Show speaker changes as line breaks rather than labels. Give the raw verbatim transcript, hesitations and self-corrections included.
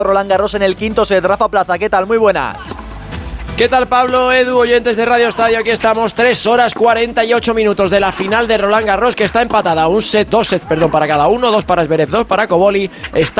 Roland Garros en el quinto set. Rafa Plaza, ¿qué tal? Muy buenas.
¿Qué tal, Pablo, Edu, oyentes de Radio Estadio? Aquí estamos, tres horas cuarenta y ocho minutos de la final de Roland Garros, que está empatada, un set, dos sets, perdón, para cada uno, dos para Zverev, dos para Cobolli. Está